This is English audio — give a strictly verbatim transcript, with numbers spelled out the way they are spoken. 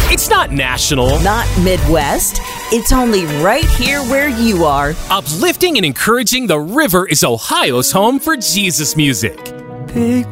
It's not national. Not Midwest. It's only right here where you are. Uplifting and encouraging, the River is Ohio's home for Jesus music. Pick